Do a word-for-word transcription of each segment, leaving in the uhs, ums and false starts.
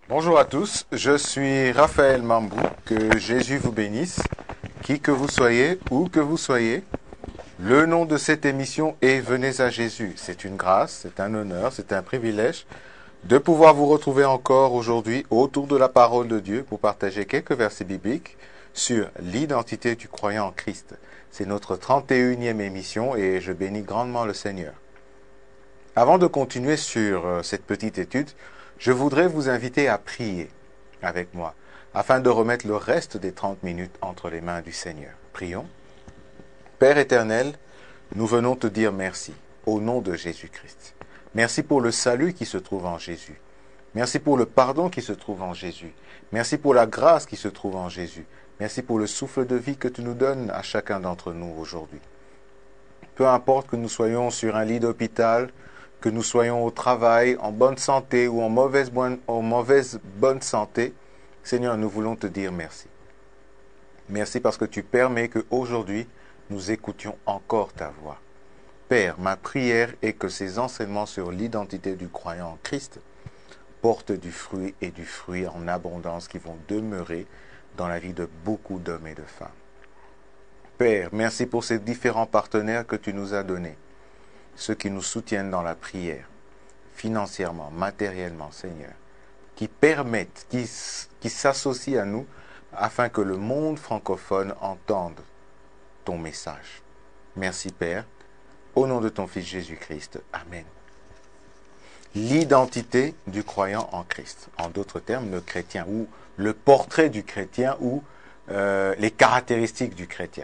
Bonjour à tous, je suis Raphaël Mambou, que Jésus vous bénisse, qui que vous soyez, où que vous soyez. Le nom de cette émission est Venez à Jésus. C'est une grâce, c'est un honneur, c'est un privilège de pouvoir vous retrouver encore aujourd'hui autour de la parole de Dieu pour partager quelques versets bibliques sur l'identité du croyant en Christ. C'est notre trente et unième émission et je bénis grandement le Seigneur. Avant de continuer sur cette petite étude, je voudrais vous inviter à prier avec moi, afin de remettre le reste des trente minutes entre les mains du Seigneur. Prions. Père éternel, nous venons te dire merci, au nom de Jésus-Christ. Merci pour le salut qui se trouve en Jésus. Merci pour le pardon qui se trouve en Jésus. Merci pour la grâce qui se trouve en Jésus. Merci pour le souffle de vie que tu nous donnes à chacun d'entre nous aujourd'hui. Peu importe que nous soyons sur un lit d'hôpital, que nous soyons au travail, en bonne santé ou en mauvaise bonne, en mauvaise bonne santé, Seigneur, nous voulons te dire merci. Merci parce que tu permets qu'aujourd'hui, nous écoutions encore ta voix. Père, ma prière est que ces enseignements sur l'identité du croyant en Christ portent du fruit et du fruit en abondance qui vont demeurer dans la vie de beaucoup d'hommes et de femmes. Père, merci pour ces différents partenaires que tu nous as donnés. Ceux qui nous soutiennent dans la prière, financièrement, matériellement, Seigneur, qui permettent, qui, qui s'associent à nous afin que le monde francophone entende ton message. Merci Père, au nom de ton Fils Jésus-Christ. Amen. L'identité du croyant en Christ, en d'autres termes, le chrétien, ou le portrait du chrétien, ou euh, les caractéristiques du chrétien.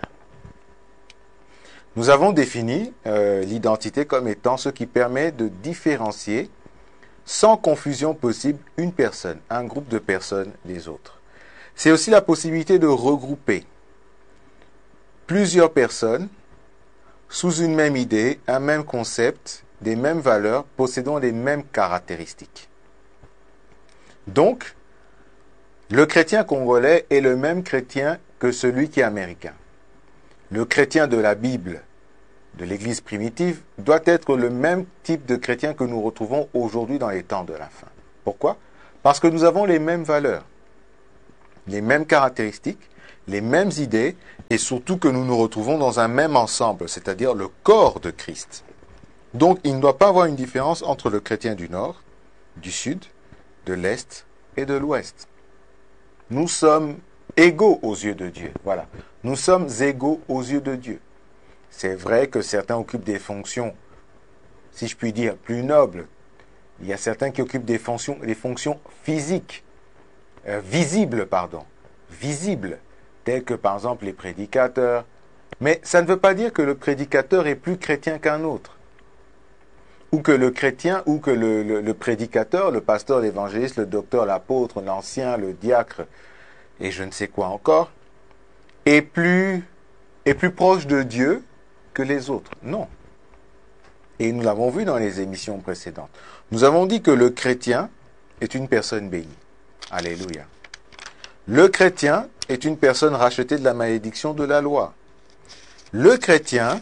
Nous avons défini euh, l'identité comme étant ce qui permet de différencier, sans confusion possible, une personne, un groupe de personnes des autres. C'est aussi la possibilité de regrouper plusieurs personnes sous une même idée, un même concept, des mêmes valeurs, possédant les mêmes caractéristiques. Donc, le chrétien congolais est le même chrétien que celui qui est américain. Le chrétien de la Bible, de l'Église primitive, doit être le même type de chrétien que nous retrouvons aujourd'hui dans les temps de la fin. Pourquoi? Parce que nous avons les mêmes valeurs, les mêmes caractéristiques, les mêmes idées, et surtout que nous nous retrouvons dans un même ensemble, c'est-à-dire le corps de Christ. Donc, il ne doit pas avoir une différence entre le chrétien du Nord, du Sud, de l'Est et de l'Ouest. Nous sommes égaux aux yeux de Dieu. Voilà. Nous sommes égaux aux yeux de Dieu. C'est vrai que certains occupent des fonctions, si je puis dire, plus nobles. Il y a certains qui occupent des fonctions, des fonctions physiques, euh, visibles, pardon, visibles, telles que par exemple les prédicateurs. Mais ça ne veut pas dire que le prédicateur est plus chrétien qu'un autre. Ou que le chrétien, ou que le, le, le prédicateur, le pasteur, l'évangéliste, le docteur, l'apôtre, l'ancien, le diacre, et je ne sais quoi encore, est plus, est plus proche de Dieu que les autres. Non. Et nous l'avons vu dans les émissions précédentes. Nous avons dit que le chrétien est une personne bénie. Alléluia. Le chrétien est une personne rachetée de la malédiction de la loi. Le chrétien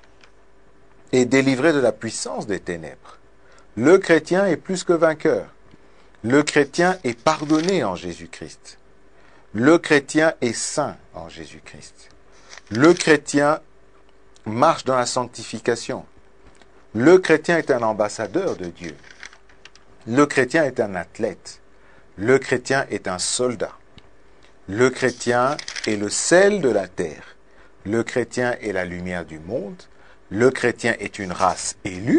est délivré de la puissance des ténèbres. Le chrétien est plus que vainqueur. Le chrétien est pardonné en Jésus-Christ. Le chrétien est saint en Jésus-Christ. Le chrétien marche dans la sanctification. Le chrétien est un ambassadeur de Dieu. Le chrétien est un athlète. Le chrétien est un soldat. Le chrétien est le sel de la terre. Le chrétien est la lumière du monde. Le chrétien est une race élue.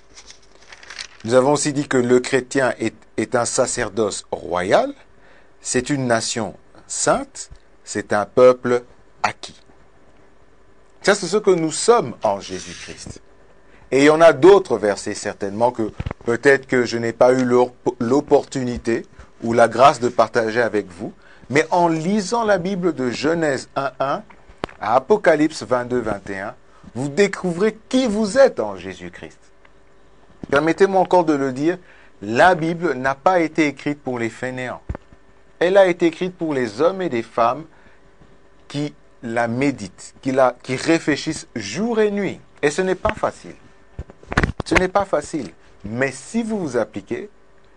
Nous avons aussi dit que le chrétien est, est un sacerdoce royal. C'est une nation sainte. C'est un peuple acquis. Ça, c'est ce que nous sommes en Jésus-Christ. Et il y en a d'autres versets, certainement, que peut-être que je n'ai pas eu l'opportunité ou la grâce de partager avec vous. Mais en lisant la Bible de Genèse un un à Apocalypse vingt-deux vingt et un, vous découvrez qui vous êtes en Jésus-Christ. Permettez-moi encore de le dire, la Bible n'a pas été écrite pour les fainéants. Elle a été écrite pour les hommes et les femmes qui la méditent, qui, la, qui réfléchissent jour et nuit. Et ce n'est pas facile. Ce n'est pas facile. Mais si vous vous appliquez,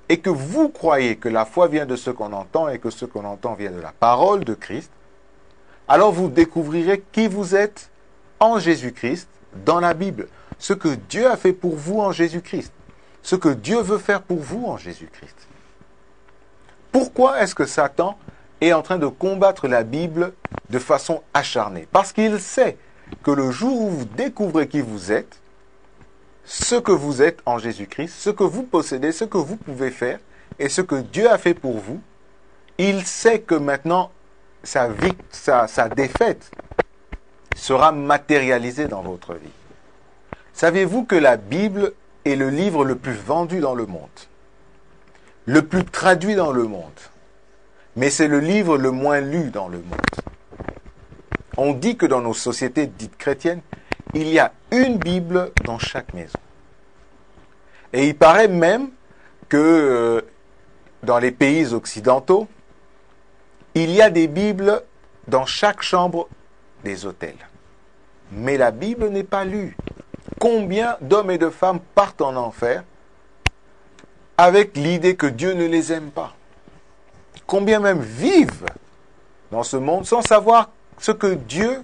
et que vous croyez que la foi vient de ce qu'on entend et que ce qu'on entend vient de la parole de Christ, alors vous découvrirez qui vous êtes en Jésus-Christ dans la Bible, ce que Dieu a fait pour vous en Jésus-Christ, ce que Dieu veut faire pour vous en Jésus-Christ. Pourquoi est-ce que Satan est en train de combattre la Bible de façon acharnée? Parce qu'il sait que le jour où vous découvrez qui vous êtes, ce que vous êtes en Jésus-Christ, ce que vous possédez, ce que vous pouvez faire et ce que Dieu a fait pour vous, il sait que maintenant sa, vie, sa, sa défaite sera matérialisée dans votre vie. Savez-vous que la Bible est le livre le plus vendu dans le monde, le plus traduit dans le monde, mais c'est le livre le moins lu dans le monde. On dit que dans nos sociétés dites chrétiennes, il y a une Bible dans chaque maison. Et il paraît même que euh, dans les pays occidentaux, il y a des Bibles dans chaque chambre des hôtels. Mais la Bible n'est pas lue. Combien d'hommes et de femmes partent en enfer avec l'idée que Dieu ne les aime pas? Combien même vivent dans ce monde sans savoir ce que Dieu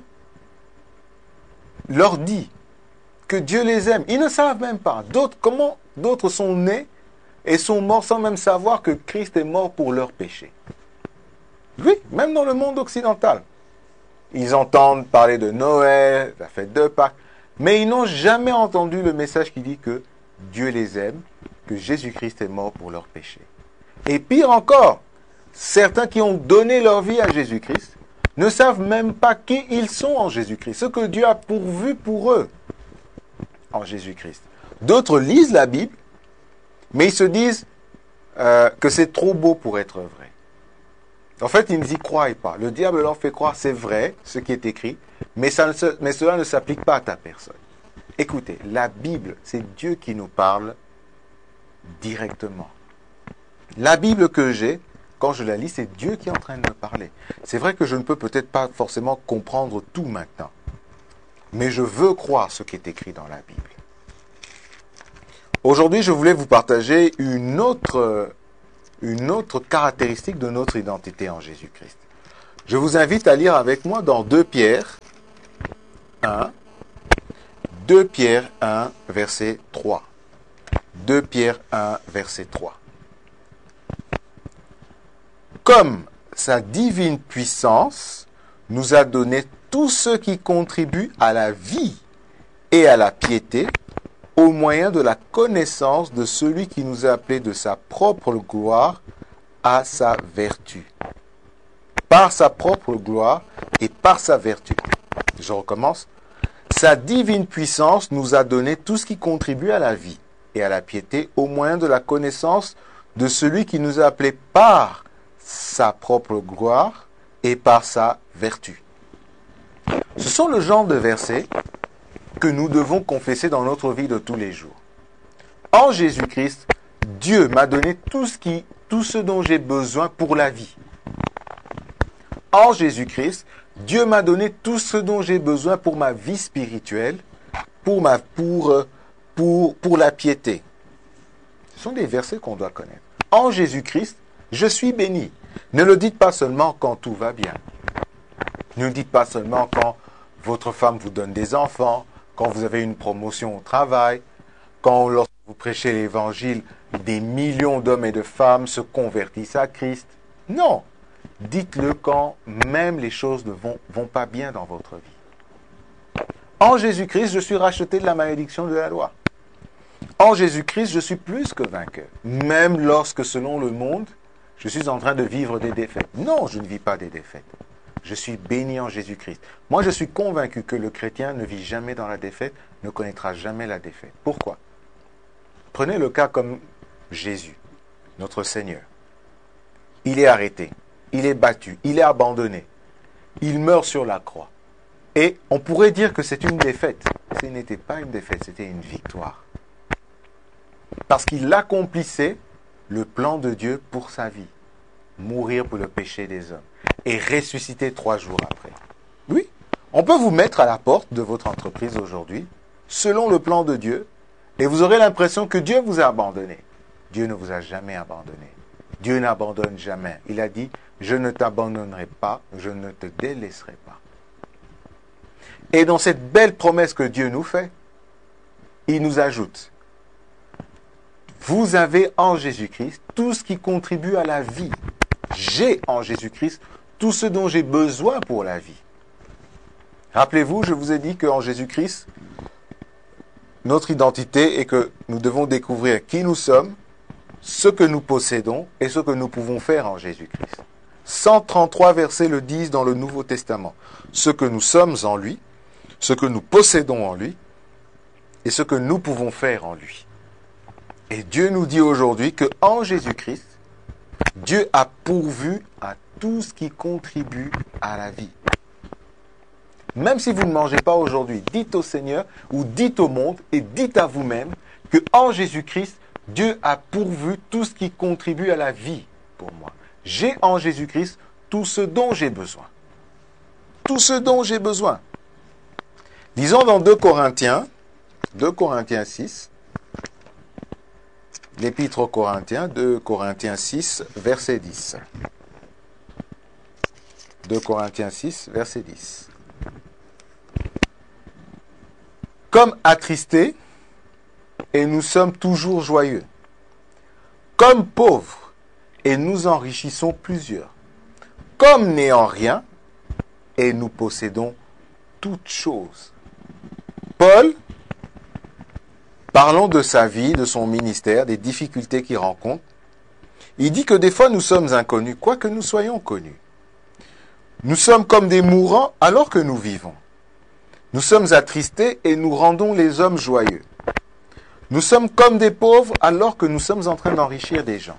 leur dit, que Dieu les aime. Ils ne savent même pas. D'autres, comment d'autres sont nés et sont morts sans même savoir que Christ est mort pour leurs péchés. Oui, même dans le monde occidental. Ils entendent parler de Noël, de la fête de Pâques, mais ils n'ont jamais entendu le message qui dit que Dieu les aime, que Jésus-Christ est mort pour leurs péchés. Et pire encore, certains qui ont donné leur vie à Jésus-Christ ne savent même pas qui ils sont en Jésus-Christ, ce que Dieu a pourvu pour eux en Jésus-Christ. D'autres lisent la Bible, mais ils se disent euh, que c'est trop beau pour être vrai. En fait, ils n'y croient pas. Le diable leur fait croire c'est vrai, ce qui est écrit, mais, ça ne se, mais cela ne s'applique pas à ta personne. Écoutez, la Bible, c'est Dieu qui nous parle directement. La Bible que j'ai, quand je la lis, c'est Dieu qui est en train de me parler. C'est vrai que je ne peux peut-être pas forcément comprendre tout maintenant, mais je veux croire ce qui est écrit dans la Bible. Aujourd'hui, je voulais vous partager une autre, une autre caractéristique de notre identité en Jésus-Christ. Je vous invite à lire avec moi dans deux Pierre un, deux Pierre un, verset trois. deux Pierre un, verset trois. Comme sa divine puissance nous a donné tout ce qui contribue à la vie et à la piété au moyen de la connaissance de celui qui nous a appelés de sa propre gloire à sa vertu. Par sa propre gloire et par sa vertu. Je recommence. Sa divine puissance nous a donné tout ce qui contribue à la vie et à la piété au moyen de la connaissance de celui qui nous a appelés par sa propre gloire et par sa vertu. Ce sont le genre de versets que nous devons confesser dans notre vie de tous les jours. En Jésus-Christ, Dieu m'a donné tout ce, qui, tout ce dont j'ai besoin pour la vie. En Jésus-Christ, Dieu m'a donné tout ce dont j'ai besoin pour ma vie spirituelle, pour, ma, pour, pour, pour la piété. Ce sont des versets qu'on doit connaître. En Jésus-Christ, je suis béni. Ne le dites pas seulement quand tout va bien. Ne le dites pas seulement quand votre femme vous donne des enfants, quand vous avez une promotion au travail, quand lorsque vous prêchez l'évangile, des millions d'hommes et de femmes se convertissent à Christ. Non. Dites-le quand même les choses ne vont, vont pas bien dans votre vie. En Jésus-Christ, je suis racheté de la malédiction de la loi. En Jésus-Christ, je suis plus que vainqueur. Même lorsque, selon le monde, je suis en train de vivre des défaites. Non, je ne vis pas des défaites. Je suis béni en Jésus-Christ. Moi, je suis convaincu que le chrétien ne vit jamais dans la défaite, ne connaîtra jamais la défaite. Pourquoi? Prenez le cas comme Jésus, notre Seigneur. Il est arrêté, il est battu, il est abandonné. Il meurt sur la croix. Et on pourrait dire que c'est une défaite. Ce n'était pas une défaite, c'était une victoire. Parce qu'il accomplissait le plan de Dieu pour sa vie. Mourir pour le péché des hommes. Et ressusciter trois jours après. Oui, on peut vous mettre à la porte de votre entreprise aujourd'hui, selon le plan de Dieu, et vous aurez l'impression que Dieu vous a abandonné. Dieu ne vous a jamais abandonné. Dieu n'abandonne jamais. Il a dit, je ne t'abandonnerai pas, je ne te délaisserai pas. Et dans cette belle promesse que Dieu nous fait, il nous ajoute, vous avez en Jésus-Christ tout ce qui contribue à la vie. J'ai en Jésus-Christ tout ce dont j'ai besoin pour la vie. Rappelez-vous, je vous ai dit qu'en Jésus-Christ, notre identité est que nous devons découvrir qui nous sommes, ce que nous possédons et ce que nous pouvons faire en Jésus-Christ. cent trente-trois versets le disent dans le Nouveau Testament. Ce que nous sommes en lui, ce que nous possédons en lui et ce que nous pouvons faire en lui. Et Dieu nous dit aujourd'hui qu'en Jésus-Christ, Dieu a pourvu à tout ce qui contribue à la vie. Même si vous ne mangez pas aujourd'hui, dites au Seigneur ou dites au monde et dites à vous-même que en Jésus-Christ, Dieu a pourvu tout ce qui contribue à la vie pour moi. J'ai en Jésus-Christ tout ce dont j'ai besoin. Tout ce dont j'ai besoin. Disons dans deux Corinthiens, deux Corinthiens six, l'épître aux Corinthiens, deux Corinthiens six, verset dix. deux Corinthiens six, verset dix. Comme attristés, et nous sommes toujours joyeux. Comme pauvres, et nous enrichissons plusieurs. Comme n'ayant rien, et nous possédons toutes choses. Paul, parlons de sa vie, de son ministère, des difficultés qu'il rencontre. Il dit que des fois nous sommes inconnus, quoique nous soyons connus. Nous sommes comme des mourants alors que nous vivons. Nous sommes attristés et nous rendons les hommes joyeux. Nous sommes comme des pauvres alors que nous sommes en train d'enrichir des gens.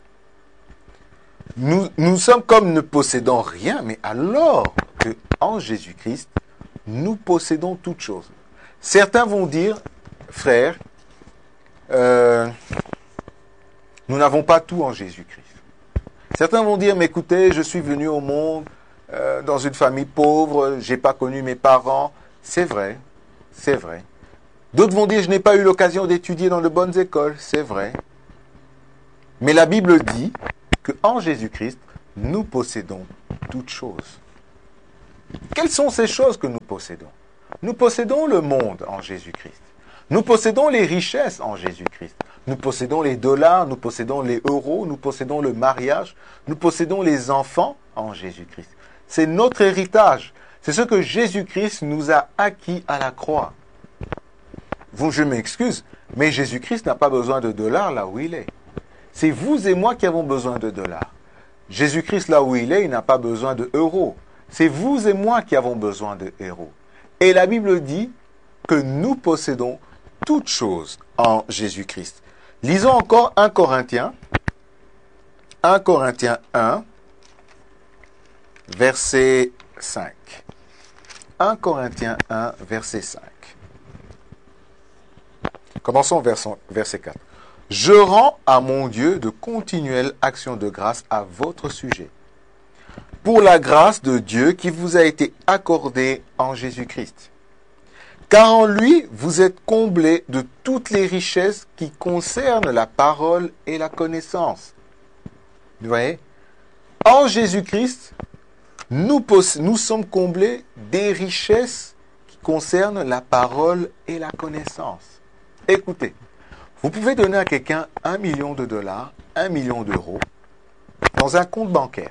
Nous, nous sommes comme ne possédant rien, mais alors que en Jésus-Christ, nous possédons toutes choses. Certains vont dire, frères, euh, nous n'avons pas tout en Jésus-Christ. Certains vont dire, mais écoutez, je suis venu au monde euh, dans une famille pauvre, j'ai pas connu mes parents. C'est vrai, c'est vrai. D'autres vont dire, je n'ai pas eu l'occasion d'étudier dans de bonnes écoles. C'est vrai. Mais la Bible dit qu'en Jésus-Christ, nous possédons toutes choses. Quelles sont ces choses que nous possédons? Nous possédons le monde en Jésus-Christ. Nous possédons les richesses en Jésus-Christ. Nous possédons les dollars, nous possédons les euros, nous possédons le mariage, nous possédons les enfants en Jésus-Christ. C'est notre héritage. C'est ce que Jésus-Christ nous a acquis à la croix. Vous, je m'excuse, mais Jésus-Christ n'a pas besoin de dollars là où il est. C'est vous et moi qui avons besoin de dollars. Jésus-Christ là où il est, il n'a pas besoin de euros. C'est vous et moi qui avons besoin de euros. Et la Bible dit que nous possédons toutes choses en Jésus-Christ. Lisons encore un Corinthiens, un Corinthiens un, verset cinq. un Corinthiens un, verset cinq. Commençons verset quatre. Je rends à mon Dieu de continuelles actions de grâce à votre sujet, pour la grâce de Dieu qui vous a été accordée en Jésus-Christ. Car en lui, vous êtes comblés de toutes les richesses qui concernent la parole et la connaissance. Vous voyez? En Jésus-Christ, nous, nous sommes comblés des richesses qui concernent la parole et la connaissance. Écoutez, vous pouvez donner à quelqu'un un million de dollars, un million d'euros, dans un compte bancaire.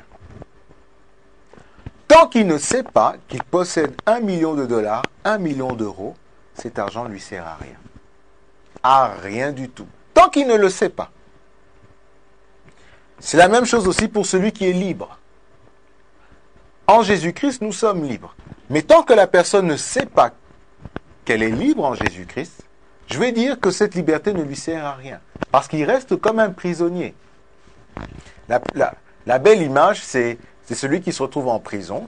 Tant qu'il ne sait pas qu'il possède un million de dollars, un million d'euros, cet argent ne lui sert à rien. À rien du tout. Tant qu'il ne le sait pas. C'est la même chose aussi pour celui qui est libre. En Jésus-Christ, nous sommes libres. Mais tant que la personne ne sait pas qu'elle est libre en Jésus-Christ, je vais dire que cette liberté ne lui sert à rien. Parce qu'il reste comme un prisonnier. La, la, la belle image, c'est, c'est celui qui se retrouve en prison.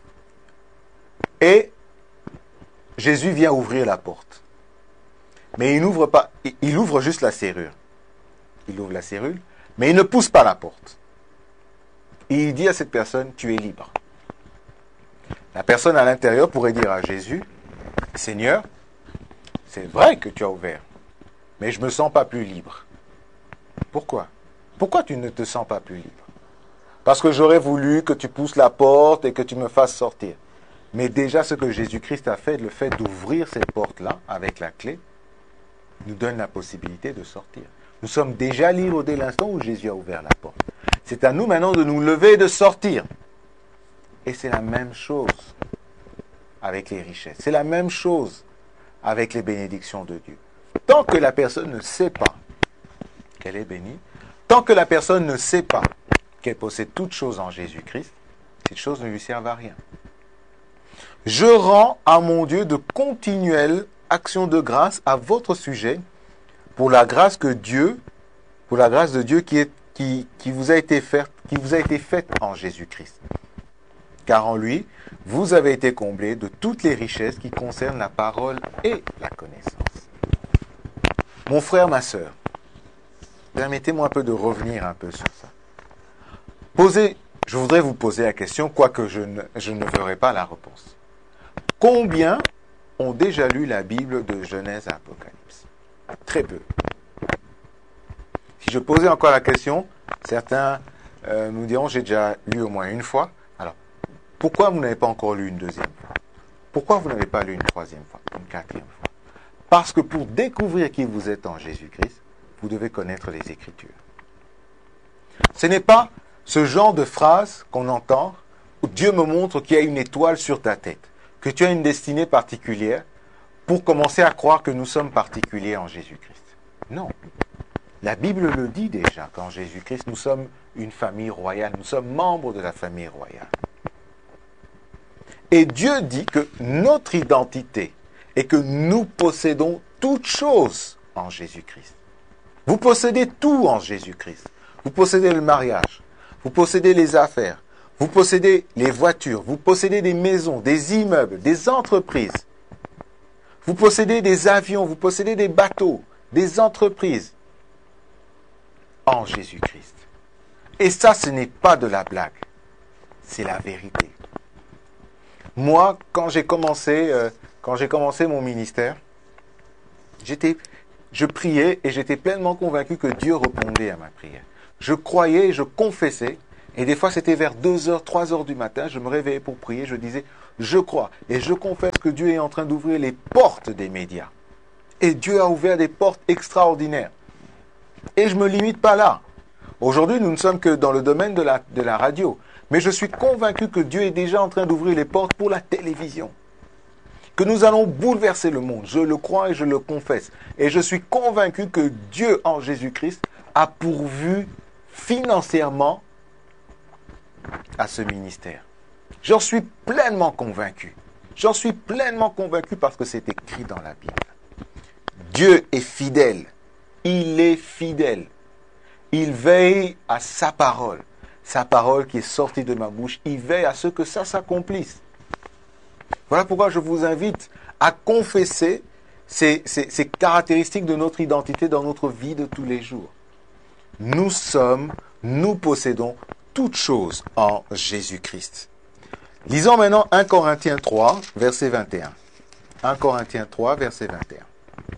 Et Jésus vient ouvrir la porte. Mais il n'ouvre pas, il ouvre juste la serrure. Il ouvre la serrure, mais il ne pousse pas la porte. Et il dit à cette personne, tu es libre. La personne à l'intérieur pourrait dire à Jésus, Seigneur, c'est vrai que tu as ouvert, mais je ne me sens pas plus libre. Pourquoi? Pourquoi tu ne te sens pas plus libre? Parce que j'aurais voulu que tu pousses la porte et que tu me fasses sortir. Mais déjà, ce que Jésus-Christ a fait, le fait d'ouvrir cette porte-là avec la clé, nous donne la possibilité de sortir. Nous sommes déjà libres dès l'instant où Jésus a ouvert la porte. C'est à nous maintenant de nous lever et de sortir. Et c'est la même chose avec les richesses. C'est la même chose avec les bénédictions de Dieu. Tant que la personne ne sait pas qu'elle est bénie, tant que la personne ne sait pas qu'elle possède toutes choses en Jésus-Christ, ces choses ne lui servent à rien. Je rends à mon Dieu de continuelles actions de grâce à votre sujet pour la grâce que Dieu, pour la grâce de Dieu qui, est, qui, qui, vous a été faite, qui vous a été faite en Jésus-Christ. Car en lui, vous avez été comblés de toutes les richesses qui concernent la parole et la connaissance. Mon frère, ma sœur, permettez-moi un peu de revenir un peu sur ça. Posez, je voudrais vous poser la question, quoique je ne, je ne verrai pas la réponse. Combien ont déjà lu la Bible de Genèse à Apocalypse? Très peu. Si je posais encore la question, certains euh, nous diront, j'ai déjà lu au moins une fois. Alors, pourquoi vous n'avez pas encore lu une deuxième fois? Pourquoi vous n'avez pas lu une troisième fois, une quatrième fois? Parce que pour découvrir qui vous êtes en Jésus-Christ, vous devez connaître les Écritures. Ce n'est pas ce genre de phrase qu'on entend où Dieu me montre qu'il y a une étoile sur ta tête, que tu as une destinée particulière, pour commencer à croire que nous sommes particuliers en Jésus-Christ. Non. La Bible le dit déjà qu'en Jésus-Christ, nous sommes une famille royale, nous sommes membres de la famille royale. Et Dieu dit que notre identité est que nous possédons toutes choses en Jésus-Christ. Vous possédez tout en Jésus-Christ. Vous possédez le mariage, vous possédez les affaires, vous possédez les voitures, vous possédez des maisons, des immeubles, des entreprises. Vous possédez des avions, vous possédez des bateaux, des entreprises en Jésus-Christ. Et ça, ce n'est pas de la blague, c'est la vérité. Moi, quand j'ai commencé, euh, quand j'ai commencé mon ministère, j'étais, je priais et j'étais pleinement convaincu que Dieu répondait à ma prière. Je croyais, je confessais, et des fois c'était vers deux heures, trois heures du matin, je me réveillais pour prier, je disais, je crois, et je confesse que Dieu est en train d'ouvrir les portes des médias. Et Dieu a ouvert des portes extraordinaires. Et je ne me limite pas là. Aujourd'hui, nous ne sommes que dans le domaine de la, de la radio. Mais je suis convaincu que Dieu est déjà en train d'ouvrir les portes pour la télévision. Que nous allons bouleverser le monde. Je le crois et je le confesse. Et je suis convaincu que Dieu, en Jésus-Christ, a pourvu financièrement à ce ministère. J'en suis pleinement convaincu. J'en suis pleinement convaincu parce que c'est écrit dans la Bible. Dieu est fidèle. Il est fidèle. Il veille à sa parole. Sa parole qui est sortie de ma bouche, il veille à ce que ça s'accomplisse. Voilà pourquoi je vous invite à confesser ces, ces, ces caractéristiques de notre identité dans notre vie de tous les jours. Nous sommes, nous possédons toutes choses en Jésus-Christ. Lisons maintenant un Corinthiens trois, verset vingt et un. un Corinthiens trois, verset vingt et un.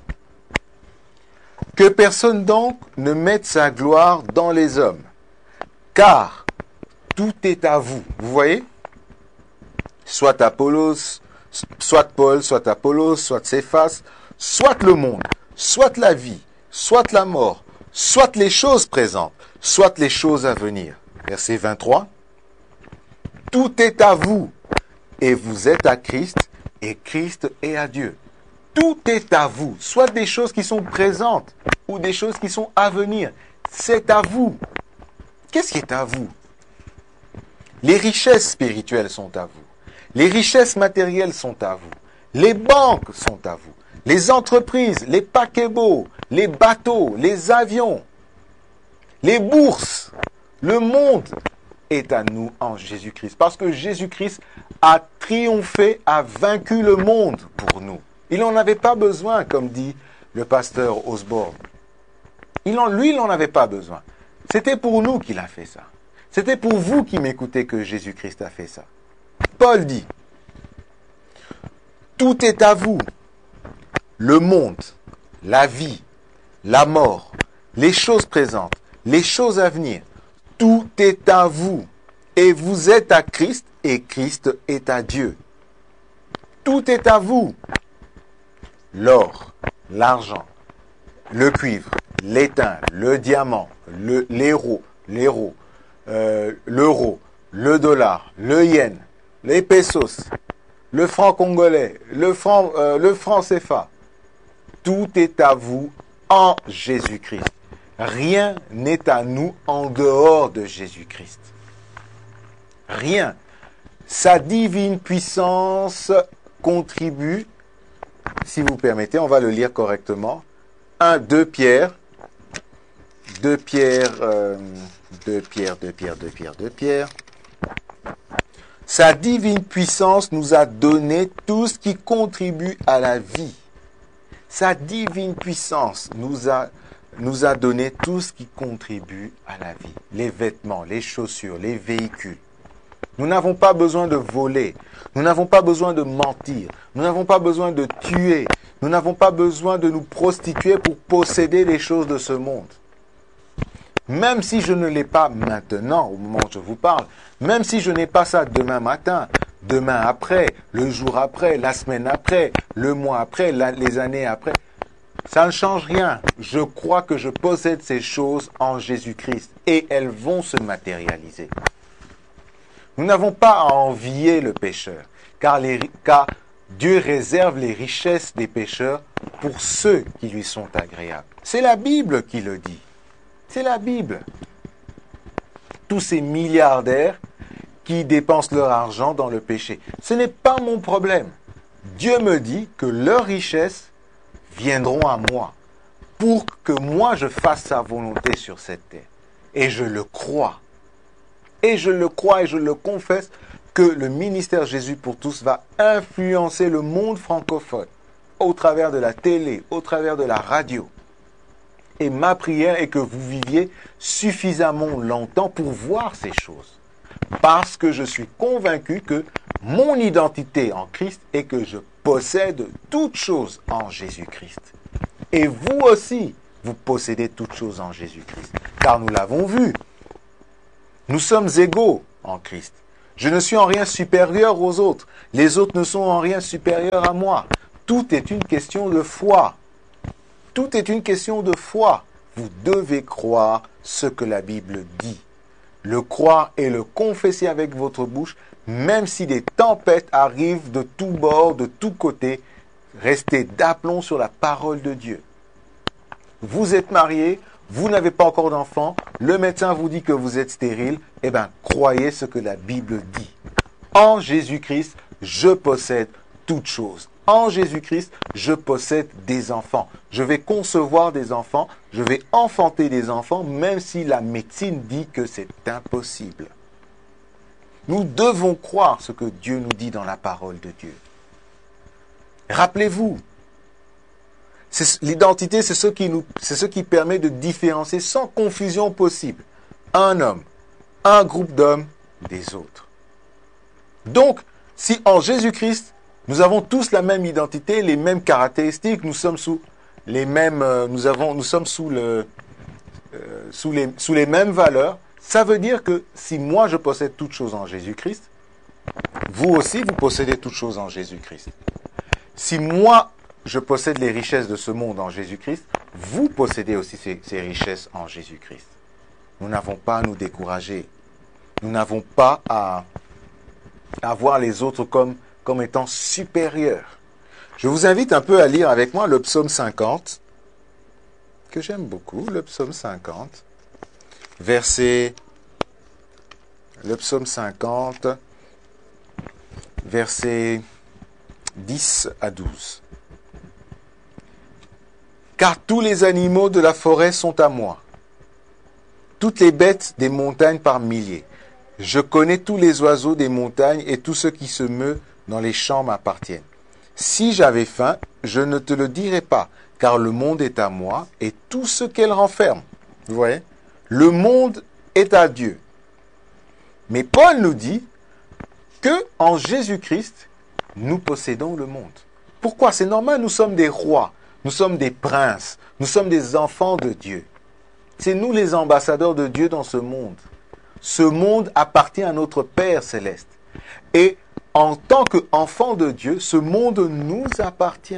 Que personne donc ne mette sa gloire dans les hommes, car tout est à vous. Vous voyez? Soit Apollos, soit Paul, soit Apollos, soit Céphas, soit le monde, soit la vie, soit la mort, soit les choses présentes, soit les choses à venir. Verset vingt-trois. Tout est à vous, et vous êtes à Christ, et Christ est à Dieu. Tout est à vous, soit des choses qui sont présentes, ou des choses qui sont à venir. C'est à vous. Qu'est-ce qui est à vous? Les richesses spirituelles sont à vous. Les richesses matérielles sont à vous. Les banques sont à vous. Les entreprises, les paquebots, les bateaux, les avions, les bourses, le monde est à nous en Jésus-Christ. Parce que Jésus-Christ a triomphé, a vaincu le monde pour nous. Il n'en avait pas besoin, comme dit le pasteur Osborne. Il en, lui, il n'en avait pas besoin. C'était pour nous qu'il a fait ça. C'était pour vous qui m'écoutez que Jésus-Christ a fait ça. Paul dit, tout est à vous. Le monde, la vie, la mort, les choses présentes, les choses à venir. Tout est à vous. Et vous êtes à Christ et Christ est à Dieu. Tout est à vous. L'or, l'argent, le cuivre, l'étain, le diamant, le, l'héros, l'héros, euh, l'euro, le dollar, le yen, les pesos, le franc congolais, le franc, euh, le franc C F A. Tout est à vous en Jésus-Christ. Rien n'est à nous en dehors de Jésus-Christ. Rien. Sa divine puissance contribue, si vous permettez, on va le lire correctement. un, deux Pierre, deux Pierre, euh, deux Pierre, deux Pierre, deux Pierre, deux Pierre. Sa divine puissance nous a donné tout ce qui contribue à la vie. Sa divine puissance nous a, nous a donné tout ce qui contribue à la vie. Les vêtements, les chaussures, les véhicules. Nous n'avons pas besoin de voler. Nous n'avons pas besoin de mentir. Nous n'avons pas besoin de tuer. Nous n'avons pas besoin de nous prostituer pour posséder les choses de ce monde. Même si je ne l'ai pas maintenant, au moment où je vous parle, même si je n'ai pas ça demain matin, demain après, le jour après, la semaine après, le mois après, la, les années après, ça ne change rien. Je crois que je possède ces choses en Jésus-Christ et elles vont se matérialiser. Nous n'avons pas à envier le pécheur, car, les, car Dieu réserve les richesses des pécheurs pour ceux qui lui sont agréables. C'est la Bible qui le dit. C'est la Bible. Tous ces milliardaires qui dépensent leur argent dans le péché. Ce n'est pas mon problème. Dieu me dit que leurs richesses viendront à moi pour que moi je fasse sa volonté sur cette terre. Et je le crois. Et je le crois et je le confesse que le ministère Jésus pour tous va influencer le monde francophone au travers de la télé, au travers de la radio. Et ma prière est que vous viviez suffisamment longtemps pour voir ces choses. Parce que je suis convaincu que mon identité en Christ est que je possède toutes choses en Jésus-Christ. Et vous aussi, vous possédez toutes choses en Jésus-Christ. Car nous l'avons vu. Nous sommes égaux en Christ. Je ne suis en rien supérieur aux autres. Les autres ne sont en rien supérieurs à moi. Tout est une question de foi. Tout est une question de foi. Vous devez croire ce que la Bible dit. Le croire et le confesser avec votre bouche, même si des tempêtes arrivent de tous bords, de tous côtés, restez d'aplomb sur la parole de Dieu. Vous êtes marié, vous n'avez pas encore d'enfant, le médecin vous dit que vous êtes stérile, eh bien, croyez ce que la Bible dit. En Jésus-Christ, je possède toutes choses. En Jésus-Christ, je possède des enfants. Je vais concevoir des enfants, je vais enfanter des enfants, même si la médecine dit que c'est impossible. Nous devons croire ce que Dieu nous dit dans la parole de Dieu. Rappelez-vous, c'est, l'identité, c'est ce qui nous, c'est ce qui permet de différencier sans confusion possible un homme, un groupe d'hommes des autres. Donc, si en Jésus-Christ, nous avons tous la même identité, les mêmes caractéristiques, nous sommes sous les mêmes, euh, nous avons, nous sommes sous le, euh, sous les, sous les mêmes valeurs. Ça veut dire que si moi je possède toutes choses en Jésus-Christ, vous aussi vous possédez toutes choses en Jésus-Christ. Si moi je possède les richesses de ce monde en Jésus-Christ, vous possédez aussi ces, ces richesses en Jésus-Christ. Nous n'avons pas à nous décourager. Nous n'avons pas à, à voir les autres comme comme étant supérieur. Je vous invite un peu à lire avec moi le psaume cinquante, que j'aime beaucoup, le psaume cinquante, verset, le psaume cinquante, versets dix à douze. Car tous les animaux de la forêt sont à moi, toutes les bêtes des montagnes par milliers. Je connais tous les oiseaux des montagnes et tous ceux qui se meuvent dans les champs m'appartiennent. Si j'avais faim, je ne te le dirais pas, car le monde est à moi et tout ce qu'elle renferme. Vous voyez? Le monde est à Dieu. Mais Paul nous dit que en Jésus-Christ, nous possédons le monde. Pourquoi? C'est normal, nous sommes des rois, nous sommes des princes, nous sommes des enfants de Dieu. C'est nous les ambassadeurs de Dieu dans ce monde. Ce monde appartient à notre Père céleste. Et en tant qu'enfants de Dieu, ce monde nous appartient.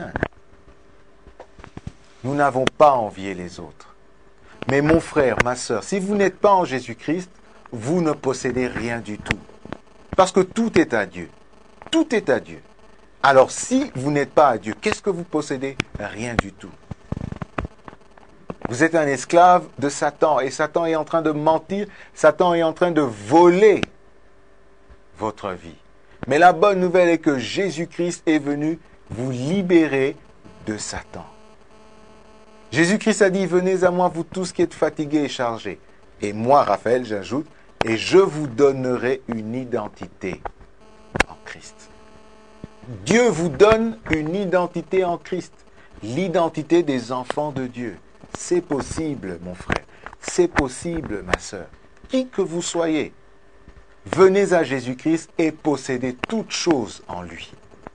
Nous n'avons pas à envier les autres. Mais mon frère, ma sœur, si vous n'êtes pas en Jésus-Christ, vous ne possédez rien du tout. Parce que tout est à Dieu. Tout est à Dieu. Alors si vous n'êtes pas à Dieu, qu'est-ce que vous possédez? Rien du tout. Vous êtes un esclave de Satan et Satan est en train de mentir, Satan est en train de voler votre vie. Mais la bonne nouvelle est que Jésus-Christ est venu vous libérer de Satan. Jésus-Christ a dit, venez à moi vous tous qui êtes fatigués et chargés. Et moi, Raphaël, j'ajoute, et je vous donnerai une identité en Christ. Dieu vous donne une identité en Christ, l'identité des enfants de Dieu. C'est possible, mon frère, c'est possible, ma sœur, qui que vous soyez. Venez à Jésus-Christ et possédez toutes choses en lui.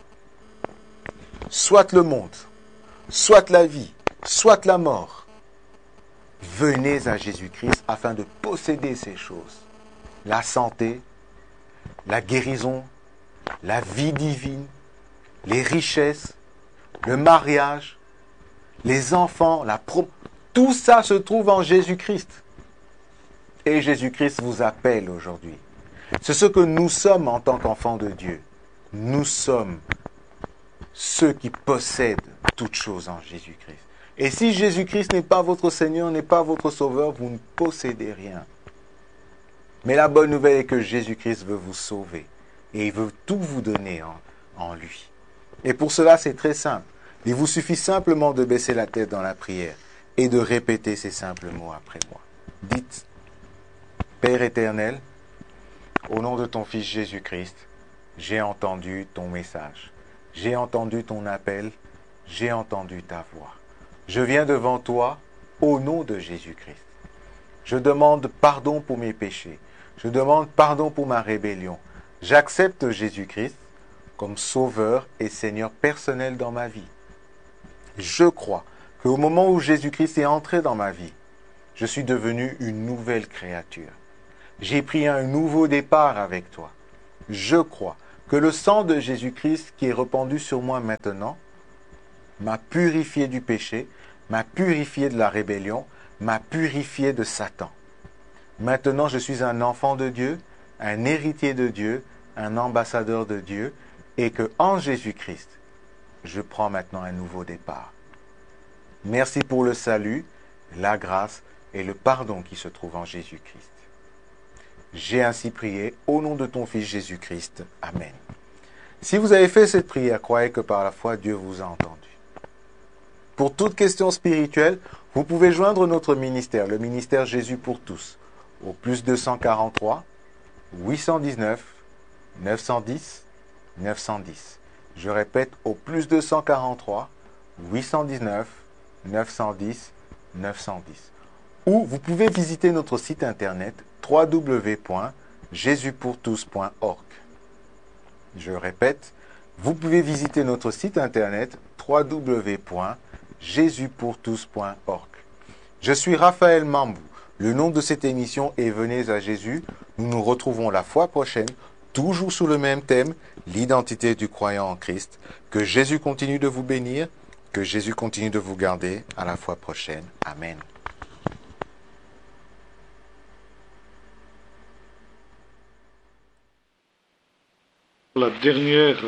Soit le monde, soit la vie, soit la mort. Venez à Jésus-Christ afin de posséder ces choses. La santé, la guérison, la vie divine, les richesses, le mariage, les enfants, la pro... Tout ça se trouve en Jésus-Christ. Et Jésus-Christ vous appelle aujourd'hui. C'est ce que nous sommes en tant qu'enfants de Dieu. Nous sommes ceux qui possèdent toutes choses en Jésus-Christ. Et si Jésus-Christ n'est pas votre Seigneur, n'est pas votre Sauveur, vous ne possédez rien. Mais la bonne nouvelle est que Jésus-Christ veut vous sauver. Et il veut tout vous donner en, en lui. Et pour cela, c'est très simple. Il vous suffit simplement de baisser la tête dans la prière et de répéter ces simples mots après moi. Dites, Père éternel, au nom de ton Fils Jésus-Christ, j'ai entendu ton message. J'ai entendu ton appel. J'ai entendu ta voix. Je viens devant toi au nom de Jésus-Christ. Je demande pardon pour mes péchés. Je demande pardon pour ma rébellion. J'accepte Jésus-Christ comme Sauveur et Seigneur personnel dans ma vie. Je crois qu'au moment où Jésus-Christ est entré dans ma vie, je suis devenu une nouvelle créature. J'ai pris un nouveau départ avec toi. Je crois que le sang de Jésus-Christ qui est répandu sur moi maintenant m'a purifié du péché, m'a purifié de la rébellion, m'a purifié de Satan. Maintenant, je suis un enfant de Dieu, un héritier de Dieu, un ambassadeur de Dieu, et que en Jésus-Christ, je prends maintenant un nouveau départ. Merci pour le salut, la grâce et le pardon qui se trouvent en Jésus-Christ. J'ai ainsi prié au nom de ton Fils Jésus-Christ. Amen. Si vous avez fait cette prière, croyez que par la foi, Dieu vous a entendu. Pour toute question spirituelle, vous pouvez joindre notre ministère, le ministère Jésus pour tous, au plus deux cent quarante-trois, huit cent dix-neuf, neuf cent dix, neuf cent dix. Je répète, au plus deux cent quarante-trois, huit cent dix-neuf, neuf cent dix, neuf cent dix. Ou vous pouvez visiter notre site internet w w w point jésus pour tous point org. Je répète, vous pouvez visiter notre site internet w w w point jésus pour tous point org. Je suis Raphaël Mambou. Le nom de cette émission est Venez à Jésus. Nous nous retrouvons la fois prochaine, toujours sous le même thème, l'identité du croyant en Christ. Que Jésus continue de vous bénir, que Jésus continue de vous garder. À la fois prochaine. Amen. La dernière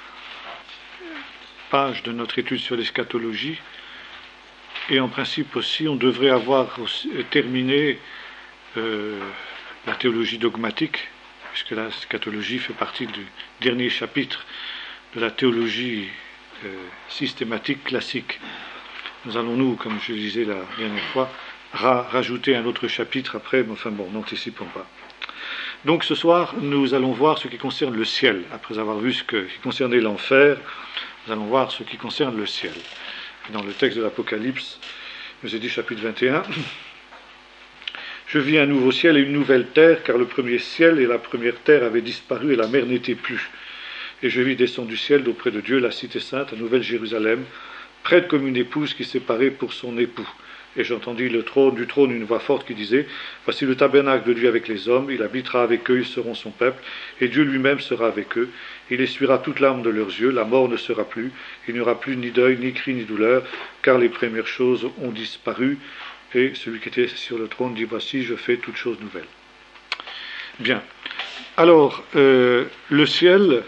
page de notre étude sur l'eschatologie, et en principe aussi, on devrait avoir aussi terminé euh, la théologie dogmatique, puisque la eschatologie fait partie du dernier chapitre de la théologie euh, systématique classique. Nous allons, nous, comme je le disais la dernière fois, ra- rajouter un autre chapitre après, mais enfin bon, n'anticipons pas. Donc ce soir, nous allons voir ce qui concerne le ciel. Après avoir vu ce qui concernait l'enfer, nous allons voir ce qui concerne le ciel. Dans le texte de l'Apocalypse, nous est dit chapitre vingt et un, « Je vis un nouveau ciel et une nouvelle terre, car le premier ciel et la première terre avaient disparu et la mer n'était plus. Et je vis descendre du ciel d'auprès de Dieu la cité sainte, la nouvelle Jérusalem, prête comme une épouse qui s'est parée pour son époux. Et j'entendis le trône, du trône une voix forte qui disait, « Voici le tabernacle de Dieu avec les hommes, il habitera avec eux, ils seront son peuple, et Dieu lui-même sera avec eux. Il essuiera toute larme de leurs yeux, la mort ne sera plus, il n'y aura plus ni deuil, ni cri, ni douleur, car les premières choses ont disparu. » Et celui qui était sur le trône dit, « Voici, je fais toutes choses nouvelles. » Bien. Alors, euh, le ciel,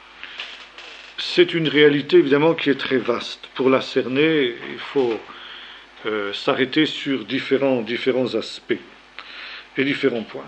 c'est une réalité évidemment qui est très vaste. Pour la cerner, il faut euh, s'arrêter sur différents, différents aspects et différents points.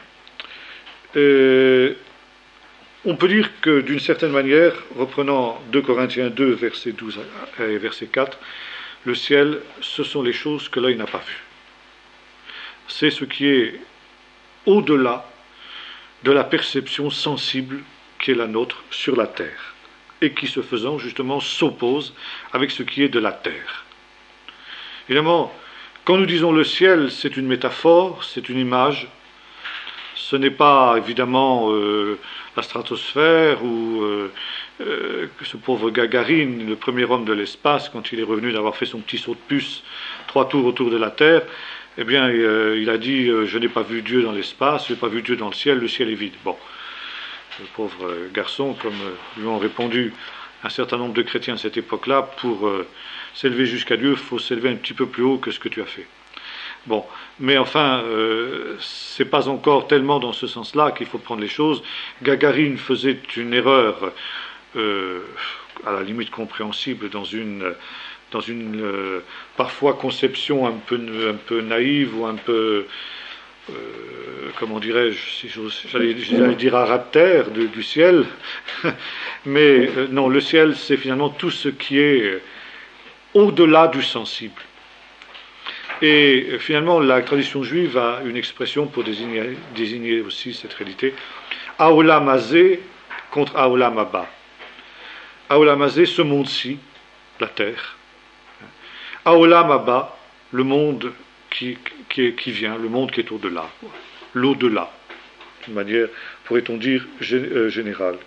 Euh, on peut dire que d'une certaine manière, reprenant deux Corinthiens deux, verset douze et verset quatre, le ciel, ce sont les choses que l'œil n'a pas vues. C'est ce qui est au-delà de la perception sensible qui est la nôtre sur la terre, et qui, ce faisant, justement, s'oppose avec ce qui est de la terre. Évidemment, quand nous disons le ciel, c'est une métaphore, c'est une image. Ce n'est pas, évidemment, euh, la stratosphère ou euh, euh, ce pauvre Gagarine, le premier homme de l'espace, quand il est revenu d'avoir fait son petit saut de puce, trois tours autour de la Terre, eh bien, euh, il a dit euh, « Je n'ai pas vu Dieu dans l'espace, je n'ai pas vu Dieu dans le ciel, le ciel est vide. » Bon, le pauvre euh, garçon, comme euh, lui ont répondu un certain nombre de chrétiens à cette époque-là, pour euh, s'élever jusqu'à Dieu, il faut s'élever un petit peu plus haut que ce que tu as fait. Bon, mais enfin, euh, c'est pas encore tellement dans ce sens-là qu'il faut prendre les choses. Gagarine faisait une erreur, euh, à la limite compréhensible, dans une... dans une euh, parfois conception un peu, un peu naïve ou un peu, euh, comment dirais-je, si j'allais, j'allais dire à ras de terre du, du ciel, mais euh, non, le ciel c'est finalement tout ce qui est au-delà du sensible. Et euh, finalement la tradition juive a une expression pour désigner, désigner aussi cette réalité, Haolam Hazé contre Haolam Haba. Haolam Hazé, ce monde-ci, la terre, Haolam Haba, le monde qui, qui, qui vient, le monde qui est au-delà, quoi. L'au-delà, d'une manière, pourrait-on dire, générale.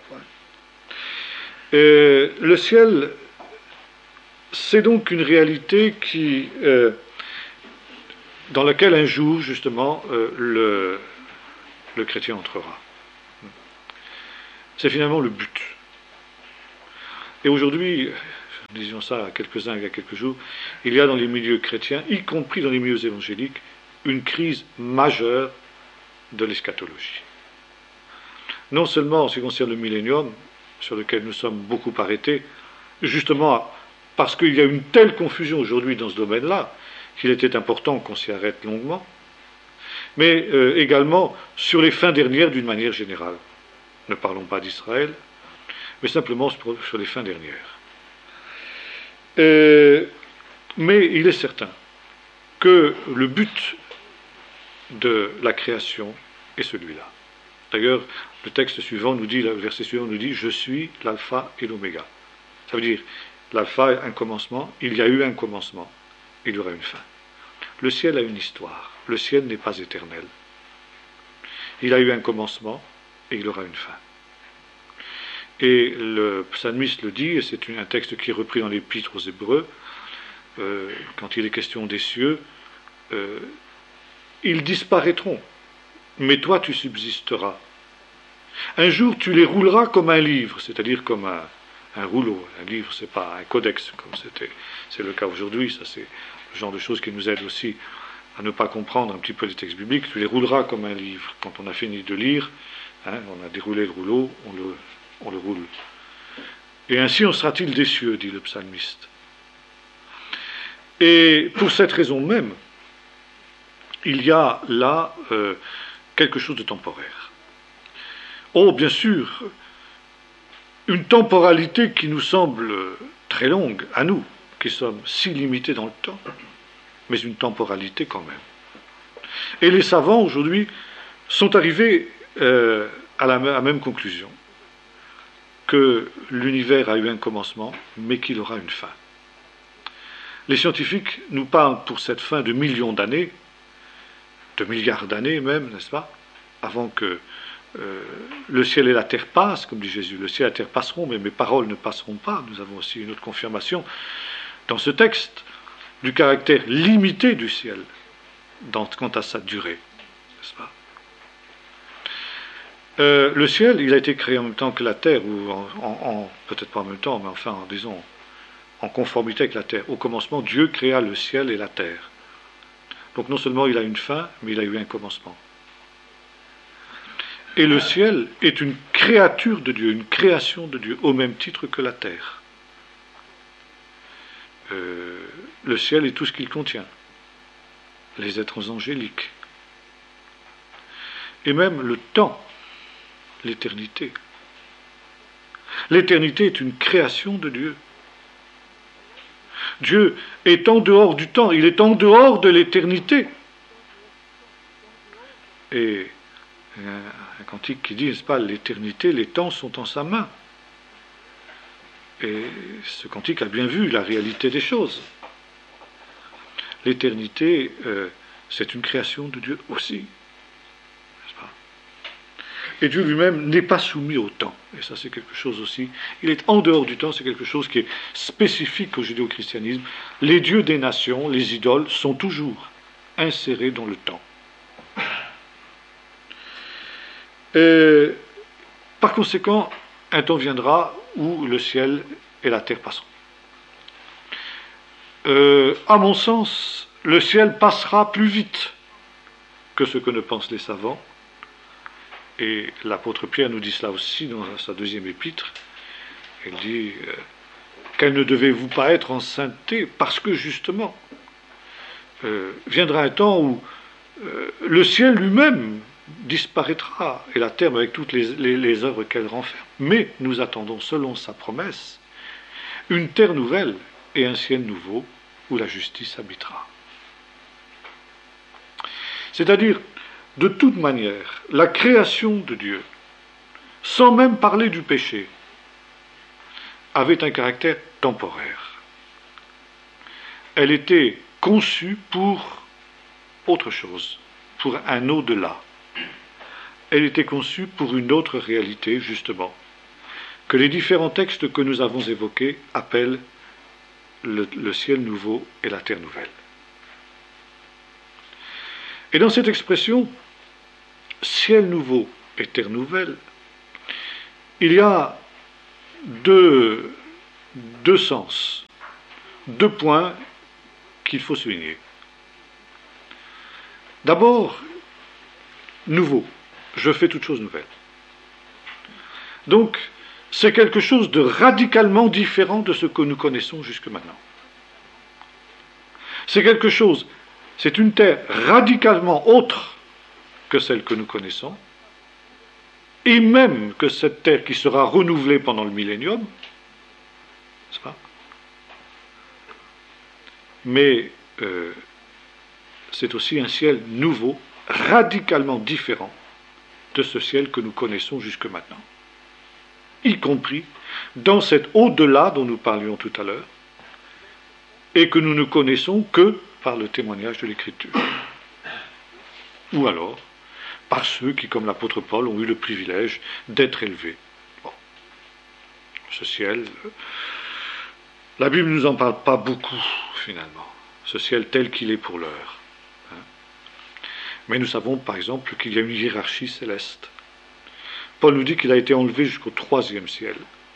Euh, le ciel, c'est donc une réalité qui, euh, dans laquelle un jour, justement, euh, le, le chrétien entrera. C'est finalement le but. Et aujourd'hui, nous disions ça à quelques-uns il y a quelques jours, il y a dans les milieux chrétiens, y compris dans les milieux évangéliques, une crise majeure de l'eschatologie. Non seulement en ce qui concerne le millénium, sur lequel nous sommes beaucoup arrêtés, justement parce qu'il y a une telle confusion aujourd'hui dans ce domaine-là, qu'il était important qu'on s'y arrête longuement, mais euh, également sur les fins dernières d'une manière générale. Ne parlons pas d'Israël, mais simplement sur les fins dernières. Euh, mais il est certain que le but de la création est celui-là. D'ailleurs, le texte suivant nous dit, le verset suivant nous dit « Je suis l'alpha et l'oméga ». Ça veut dire, l'alpha est un commencement, il y a eu un commencement, il y aura une fin. Le ciel a une histoire, le ciel n'est pas éternel. Il a eu un commencement et il aura une fin. Et le psalmiste le dit, et c'est un texte qui est repris dans l'Épître aux Hébreux, euh, quand il est question des cieux, euh, ils disparaîtront, mais toi tu subsisteras. Un jour tu les rouleras comme un livre, c'est-à-dire comme un, un rouleau. Un livre, c'est pas un codex, comme c'était, c'est le cas aujourd'hui, ça c'est le genre de choses qui nous aide aussi à ne pas comprendre un petit peu les textes bibliques. Tu les rouleras comme un livre. Quand on a fini de lire, hein, on a déroulé le rouleau, on le... on le roule. Et ainsi en sera-t-il des cieux, dit le psalmiste. Et pour cette raison même, il y a là euh, quelque chose de temporaire. Oh, bien sûr, une temporalité qui nous semble très longue, à nous, qui sommes si limités dans le temps, mais une temporalité quand même. Et les savants, aujourd'hui, sont arrivés euh, à la, à la même conclusion, que l'univers a eu un commencement, mais qu'il aura une fin. Les scientifiques nous parlent pour cette fin de millions d'années, de milliards d'années même, n'est-ce pas, avant que euh, le ciel et la terre passent, comme dit Jésus. Le ciel et la terre passeront, mais mes paroles ne passeront pas. Nous avons aussi une autre confirmation dans ce texte du caractère limité du ciel. dans, quant à sa durée, n'est-ce pas? Euh, le ciel, il a été créé en même temps que la terre, ou en, en, en, peut-être pas en même temps, mais enfin, disons, en conformité avec la terre. Au commencement, Dieu créa le ciel et la terre. Donc non seulement il a une fin, mais il a eu un commencement. Et le ciel est une créature de Dieu, une création de Dieu, au même titre que la terre. Euh, le ciel est tout ce qu'il contient. Les êtres angéliques. Et même le temps, l'éternité. L'éternité est une création de Dieu. Dieu est en dehors du temps, il est en dehors de l'éternité. Et un cantique qui dit, n'est-ce pas, l'éternité, les temps sont en sa main. Et ce cantique a bien vu la réalité des choses. L'éternité, euh, c'est une création de Dieu aussi. N'est-ce pas? Et Dieu lui-même n'est pas soumis au temps. Et ça, c'est quelque chose aussi. Il est en dehors du temps, c'est quelque chose qui est spécifique au judéo-christianisme. Les dieux des nations, les idoles, sont toujours insérés dans le temps. Et, par conséquent, un temps viendra où le ciel et la terre passeront. Euh, à mon sens, le ciel passera plus vite que ce que ne pensent les savants. Et l'apôtre Pierre nous dit cela aussi dans sa deuxième épître. Il dit euh, quelle ne devez-vous pas être en sainteté, parce que justement, euh, viendra un temps où euh, le ciel lui-même disparaîtra, et la terre avec toutes les, les, les œuvres qu'elle renferme. Mais nous attendons, selon sa promesse, une terre nouvelle et un ciel nouveau où la justice habitera. C'est-à-dire, de toute manière, la création de Dieu, sans même parler du péché, avait un caractère temporaire. Elle était conçue pour autre chose, pour un au-delà. Elle était conçue pour une autre réalité, justement, que les différents textes que nous avons évoqués appellent le, le ciel nouveau et la terre nouvelle. Et dans cette expression, ciel nouveau et terre nouvelle, il y a deux, deux sens, deux points qu'il faut souligner. D'abord, nouveau. Je fais toute chose nouvelle. Donc, c'est quelque chose de radicalement différent de ce que nous connaissons jusque maintenant. C'est quelque chose, c'est une terre radicalement autre que celle que nous connaissons, et même que cette terre qui sera renouvelée pendant le millénium, n'est-ce pas? Mais euh, c'est aussi un ciel nouveau, radicalement différent de ce ciel que nous connaissons jusque maintenant, y compris dans cet au-delà dont nous parlions tout à l'heure, et que nous ne connaissons que par le témoignage de l'Écriture. Ou alors, par ceux qui, comme l'apôtre Paul, ont eu le privilège d'être élevés. Bon. Ce ciel, la Bible ne nous en parle pas beaucoup, finalement. Ce ciel tel qu'il est pour l'heure. Mais nous savons, par exemple, qu'il y a une hiérarchie céleste. Paul nous dit qu'il a été enlevé jusqu'au troisième ciel.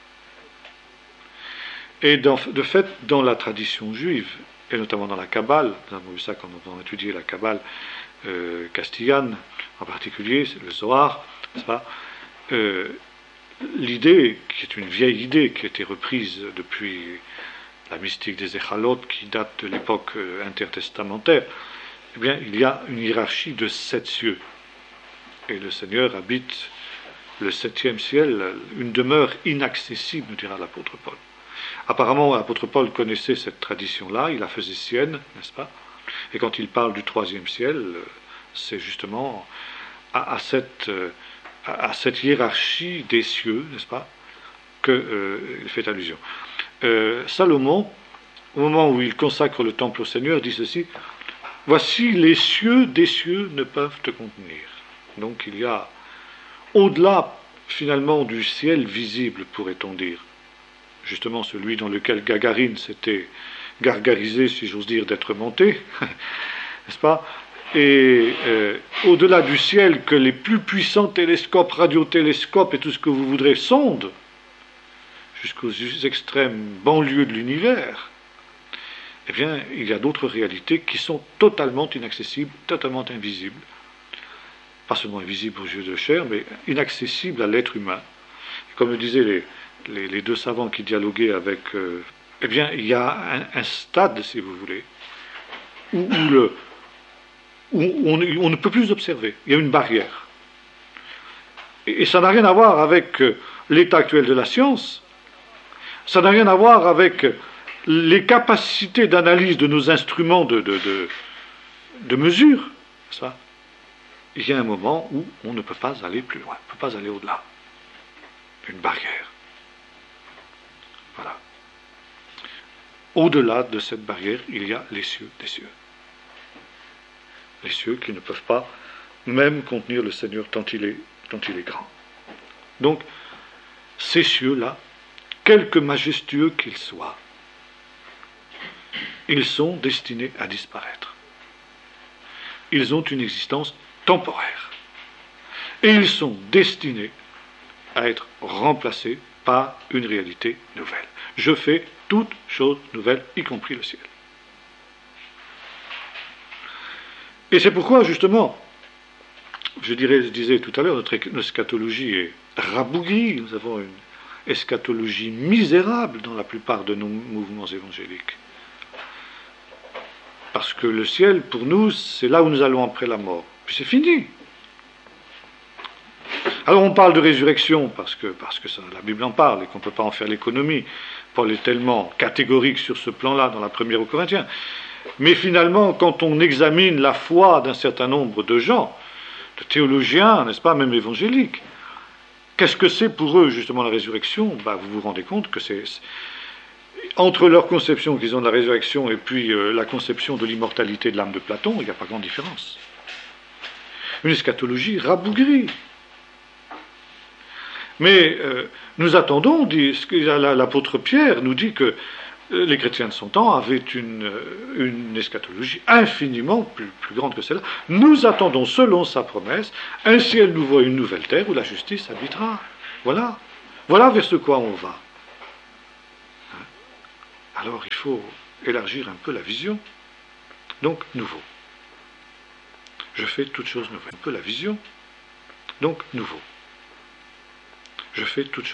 Et dans, de fait, dans la tradition juive, et notamment dans la Kabbale, nous avons vu ça quand nous avons étudié la Kabbale euh, castillane, en particulier, c'est le Zohar, n'est-ce pas, euh, l'idée, qui est une vieille idée, qui a été reprise depuis la mystique des Echalot, qui date de l'époque euh, intertestamentaire, eh bien, il y a une hiérarchie de sept cieux. Et le Seigneur habite le septième ciel, une demeure inaccessible, nous dira l'apôtre Paul. Apparemment, l'apôtre Paul connaissait cette tradition-là, il la faisait sienne, n'est-ce pas? Et quand il parle du troisième ciel, c'est justement à, à, cette, à, à cette hiérarchie des cieux, n'est-ce pas, qu'il euh, fait allusion. Euh, Salomon, au moment où il consacre le temple au Seigneur, dit ceci: voici les cieux des cieux ne peuvent te contenir. Donc il y a, au-delà finalement du ciel visible, pourrait-on dire, justement celui dans lequel Gagarine s'était gargarisé, si j'ose dire, d'être monté, n'est-ce pas? et euh, au-delà du ciel que les plus puissants télescopes, radiotélescopes et tout ce que vous voudrez sondent, jusqu'aux extrêmes banlieues de l'univers, eh bien, il y a d'autres réalités qui sont totalement inaccessibles, totalement invisibles. Pas seulement invisibles aux yeux de chair, mais inaccessibles à l'être humain. Comme le disaient les, les, les deux savants qui dialoguaient avec... Euh, eh bien, il y a un, un stade, si vous voulez, où, où, le, où on, on ne peut plus observer. Il y a une barrière. Et, et ça n'a rien à voir avec euh, l'état actuel de la science. Ça n'a rien à voir avec les capacités d'analyse de nos instruments de, de, de, de mesure. Ça. Il y a un moment où on ne peut pas aller plus loin, on ne peut pas aller au-delà. Une barrière. Voilà. Au-delà de cette barrière, il y a les cieux des cieux. Les cieux qui ne peuvent pas même contenir le Seigneur tant il est, tant il est grand. Donc, ces cieux-là, quelque majestueux qu'ils soient, ils sont destinés à disparaître. Ils ont une existence temporaire. Et ils sont destinés à être remplacés par une réalité nouvelle. Je fais toute chose nouvelle, y compris le ciel. Et c'est pourquoi, justement, je, dirais, je disais tout à l'heure, notre eschatologie est rabougrie. Nous avons une eschatologie misérable dans la plupart de nos mouvements évangéliques. Parce que le ciel, pour nous, c'est là où nous allons après la mort. Puis c'est fini. Alors on parle de résurrection, parce que, parce que ça, la Bible en parle, et qu'on ne peut pas en faire l'économie. Paul est tellement catégorique sur ce plan-là dans la première aux Corinthiens. Mais finalement, quand on examine la foi d'un certain nombre de gens, de théologiens, n'est-ce pas, même évangéliques, qu'est-ce que c'est pour eux, justement, la résurrection? Ben, vous vous rendez compte que c'est... Entre leur conception qu'ils ont de la résurrection et puis euh, la conception de l'immortalité de l'âme de Platon, il n'y a pas grande différence. Une eschatologie rabougrie. Mais euh, nous attendons, dit, l'apôtre Pierre nous dit que euh, les chrétiens de son temps avaient une, une eschatologie infiniment plus, plus grande que celle-là. Nous attendons, selon sa promesse, un ciel nouveau et une nouvelle terre où la justice habitera. Voilà. Voilà vers ce quoi on va. Alors il faut élargir un peu la vision. Donc, nouveau. Je fais toutes choses nouvelles. Un peu la vision. Donc, nouveau. Je fais toutes choses